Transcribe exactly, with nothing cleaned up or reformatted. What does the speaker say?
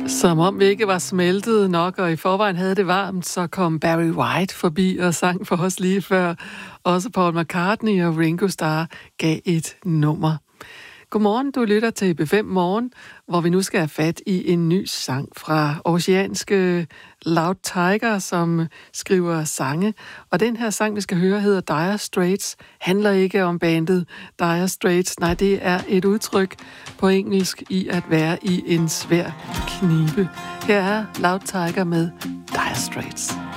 Som om vi ikke var smeltet nok, og i forvejen havde det varmt, så kom Barry White forbi og sang for os lige før. Også Paul McCartney og Ringo Starr gav et nummer. Godmorgen, du lytter til B fem Morgen, hvor vi nu skal have fat i en ny sang fra oceanske Loud Tiger, som skriver sange. Og den her sang, vi skal høre, hedder Dire Straits, handler ikke om bandet Dire Straits. Nej, det er et udtryk på engelsk i at være i en svær knibe. Her er Loud Tiger med Dire Straits.